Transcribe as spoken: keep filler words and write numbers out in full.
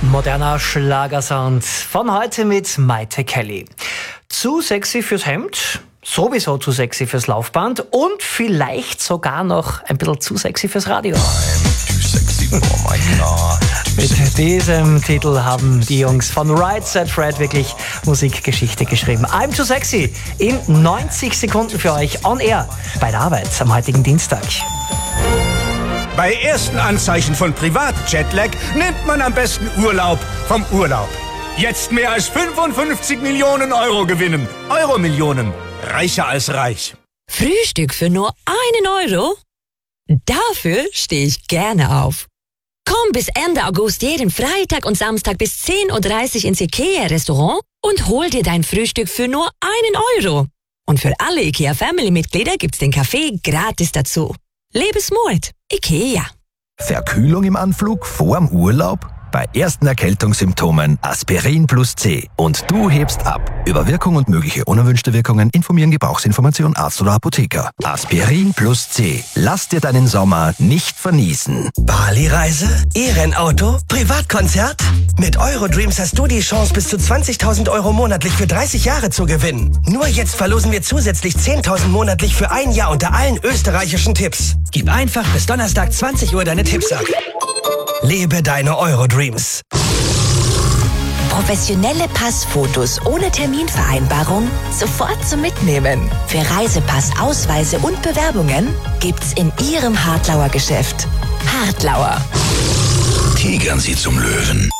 Moderner Schlagersound von heute mit Maite Kelly. Zu sexy fürs Hemd, sowieso zu sexy fürs Laufband und vielleicht sogar noch ein bisschen zu sexy fürs Radio. Mit diesem Titel haben die Jungs von Right Said Fred wirklich Musikgeschichte geschrieben. I'm Too Sexy in neunzig Sekunden für euch on air bei der Arbeit am heutigen Dienstag. Bei ersten Anzeichen von Privat-Jetlag nimmt man am besten Urlaub vom Urlaub. Jetzt mehr als fünfundfünfzig Millionen Euro gewinnen. Euro-Millionen. Reicher als reich. Frühstück für nur einen Euro? Dafür stehe ich gerne auf. Komm bis Ende August jeden Freitag und Samstag bis zehn Uhr dreißig ins IKEA-Restaurant und hol dir dein Frühstück für nur einen Euro. Und für alle IKEA-Family-Mitglieder gibt's den Kaffee gratis dazu. Lebe smart. IKEA. Verkühlung im Anflug vorm Urlaub? Bei ersten Erkältungssymptomen Aspirin plus C und du hebst ab. Über Wirkung und mögliche unerwünschte Wirkungen informieren Gebrauchsinformation Arzt oder Apotheker. Aspirin plus C. Lass dir deinen Sommer nicht verniesen. Bali-Reise? E-Rennauto? Privatkonzert? Mit Eurodreams hast du die Chance, bis zu zwanzigtausend Euro monatlich für dreißig Jahre zu gewinnen. Nur jetzt verlosen wir zusätzlich zehntausend monatlich für ein Jahr unter allen österreichischen Tipps. Gib einfach bis Donnerstag zwanzig Uhr deine Tipps ab. Lebe deine Eurodreams. Professionelle Passfotos ohne Terminvereinbarung sofort zum Mitnehmen. Für Reisepass, Ausweise und Bewerbungen gibt's in Ihrem Hartlauer Geschäft. Hartlauer. Tigern Sie zum Löwen.